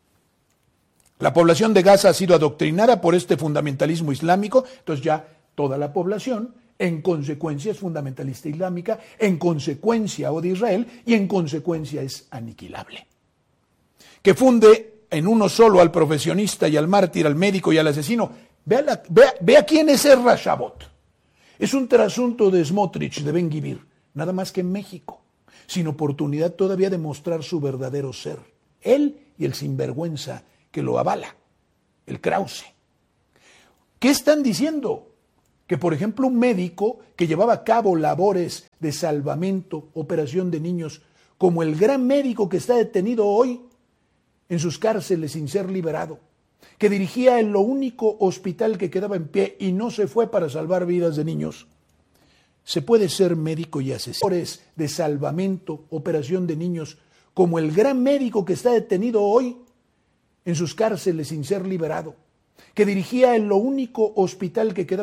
La población de Gaza ha sido adoctrinada por este fundamentalismo islámico, entonces ya toda la población en consecuencia es fundamentalista islámica, en consecuencia odia a Israel y en consecuencia es aniquilable. Que funde en uno solo al profesionista y al mártir, al médico y al asesino, Vea quién es Ezra Shabot. Es un trasunto de Smotrich, de Ben Gvir, nada más que en México, sin oportunidad todavía de mostrar su verdadero ser. Él y el sinvergüenza que lo avala, el Krause. ¿Qué están diciendo? Que, por ejemplo, un médico que llevaba a cabo labores de salvamento, operación de niños, como el gran médico que está detenido hoy en sus cárceles sin ser liberado, que dirigía en lo único hospital que quedaba en pie y no se fue para salvar vidas de niños. Se puede ser médico y asesino de salvamento, operación de niños, como el gran médico que está detenido hoy en sus cárceles sin ser liberado, que dirigía en lo único hospital que quedaba